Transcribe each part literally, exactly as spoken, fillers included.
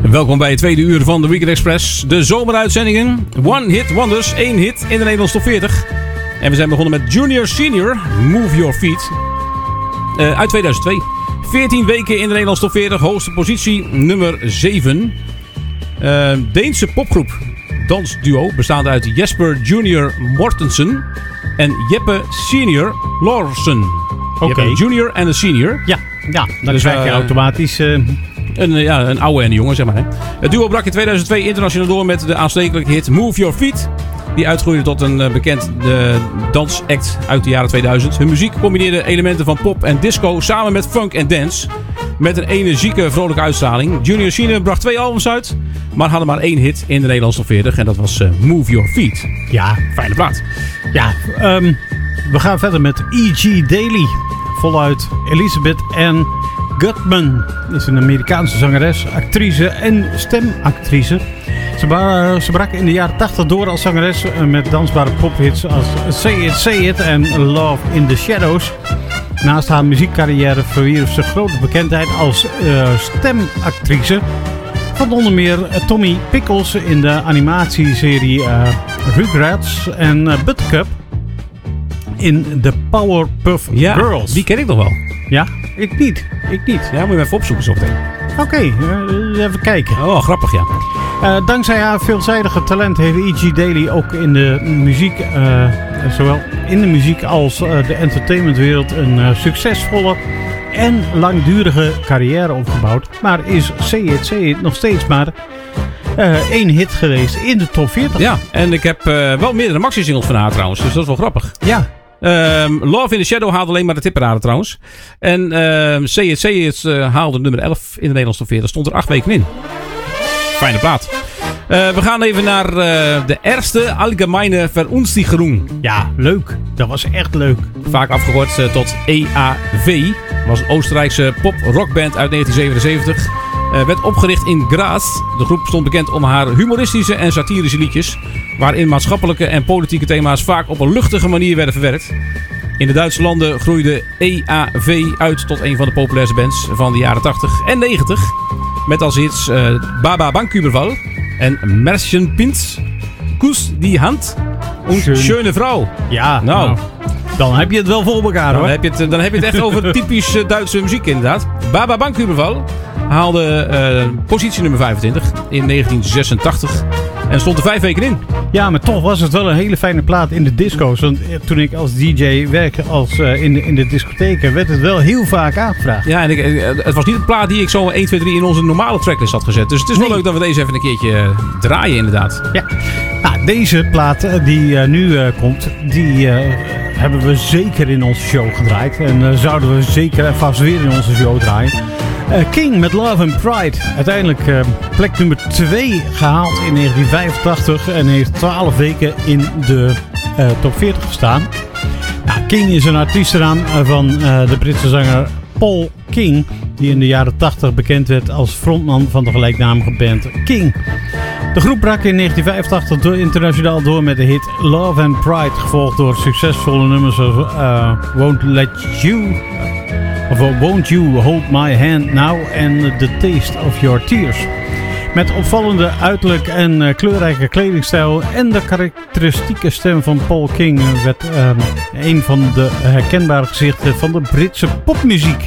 Welkom bij het tweede uur van de Weekend Express. De zomeruitzendingen. One Hit Wonders. één hit in de Nederlandse top veertig. En we zijn begonnen met Junior Senior. Move Your Feet. Uh, uit tweeduizend twee. veertien weken in de Nederlandse top veertig. Hoogste positie nummer zeven. Uh, Deense popgroep. Dansduo bestaande uit Jesper Junior Mortensen en Jeppe Senior Larsen. Oké. Okay. Een junior en een senior. Ja, ja dan dus, krijg je uh, automatisch... Uh... Een, ja, een oude en een jonge, zeg maar. Hè. Het duo brak in tweeduizend twee internationaal door met de aanstekelijke hit Move Your Feet. Die uitgroeide tot een uh, bekend uh, dansact uit de jaren tweeduizend. Hun muziek combineerde elementen van pop en disco samen met funk en dance. Met een energieke, vrolijke uitstraling. Junior Senior bracht twee albums uit, maar hadden maar één hit in de Nederlandse top veertig. En dat was uh, Move Your Feet. Ja, fijne plaat. Ja, um, we gaan verder met E G Daily. Voluit Elizabeth Ann Gutman is een Amerikaanse zangeres, actrice en stemactrice. Ze, ba- ze brak in de jaren tachtig door als zangeres met dansbare pophits als Say It, Say It en Love in the Shadows. Naast haar muziekcarrière verwierf ze grote bekendheid als uh, stemactrice. Van onder meer Tommy Pickles in de animatieserie uh, Rugrats en uh, Buttercup in The Powerpuff ja, Girls. Die ken ik nog wel. Ja, ik niet. Ik niet. Ja, moet je even opzoeken zo meteen. Oké, okay, uh, even kijken. Oh, grappig ja. Uh, dankzij haar veelzijdige talent heeft E G Daily ook in de muziek, uh, zowel in de muziek als uh, de entertainmentwereld een uh, succesvolle en langdurige carrière opgebouwd. Maar is Say It, Say It nog steeds maar uh, één hit geweest in de top veertig. Ja, en ik heb uh, wel meerdere maxi-singles van haar trouwens, dus dat is wel grappig. Ja. Um, Love in the Shadow haalde alleen maar de tipparade trouwens. En uh, Say It, Say It uh, haalde nummer elf in de Nederlandse top veertig. Stond er acht weken in. Fijne plaat. Uh, we gaan even naar uh, de Erste Allgemeine Verunsicherung. Ja, leuk. Dat was echt leuk. Vaak afgekort uh, tot E A V. Was een Oostenrijkse pop-rockband uit negentien zevenenzeventig. Uh, werd opgericht in Graz. De groep stond bekend om haar humoristische en satirische liedjes, waarin maatschappelijke en politieke thema's vaak op een luchtige manier werden verwerkt. In de Duitse landen groeide E A V uit tot een van de populairste bands van de jaren tachtig en negentig. Met als hits uh, Baba Banküberfall en Märchenprinz, Kus die Hand en Schöne Vrouw. Ja, nou. nou. Dan heb je het wel voor elkaar hoor. Dan heb je het, dan heb je het echt over typisch uh, Duitse muziek inderdaad. Baba Banküberfall haalde uh, positie nummer vijfentwintig in negentien zesentachtig. En stond er vijf weken in. Ja, maar toch was het wel een hele fijne plaat in de disco's. Want toen ik als D J werkte als, uh, in, de, in de discotheken, werd het wel heel vaak aangevraagd. Ja, en ik, het was niet een plaat die ik zo één, twee, drie in onze normale tracklist had gezet. Dus het is wel nee. leuk dat we deze even een keertje draaien inderdaad. Ja, nou, deze plaat die uh, nu uh, komt, die uh, hebben we zeker in onze show gedraaid. En uh, zouden we zeker en vast weer in onze show draaien. Uh, King met Love and Pride. Uiteindelijk uh, plek nummer twee gehaald in negentien vijfentachtig. En heeft twaalf weken in de uh, top veertig gestaan. Nou, King is een artiestennaam van uh, de Britse zanger Paul King. Die in de jaren tachtig bekend werd als frontman van de gelijknamige band King. De groep brak in negentien vijfentachtig door internationaal door met de hit Love and Pride. Gevolgd door succesvolle nummers zoals uh, Won't Let You... Of Won't You Hold My Hand Now en The Taste of Your Tears. Met opvallende uiterlijk en uh, kleurrijke kledingstijl en de karakteristieke stem van Paul King werd uh, een van de herkenbare gezichten van de Britse popmuziek.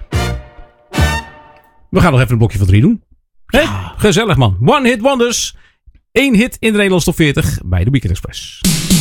We gaan nog even een blokje van drie doen. Ja. Hey, gezellig man. One Hit Wonders. Eén hit in de Nederlandse top veertig bij de Weekend Express.